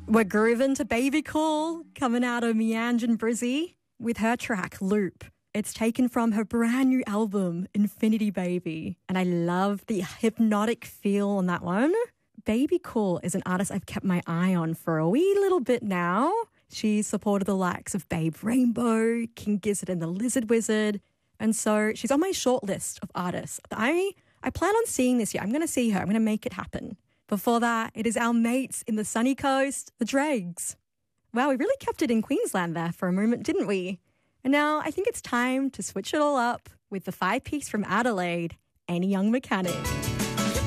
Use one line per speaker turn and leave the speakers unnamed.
We're grooving to Baby Cool, coming out of Meange and Brizzy with her track, Loop. It's taken from her brand new album, Infinity Baby. And I love the hypnotic feel on that one. Baby Cool is an artist I've kept my eye on for a wee little bit now. She's supported the likes of Babe Rainbow, King Gizzard and the Lizard Wizard. And so she's on my short list of artists that I plan on seeing this year. I'm going to see her. I'm going to make it happen. Before that, it is our mates in the sunny coast, the Dregs. Wow, we really kept it in Queensland there for a moment, didn't we? And now I think it's time to switch it all up with the 5-piece from Adelaide, Any Young Mechanic.